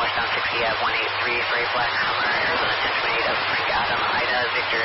Southbound 60 at 183, Freight Black Hummer, Arizona 1028 of Frank Adam, Ida, Victor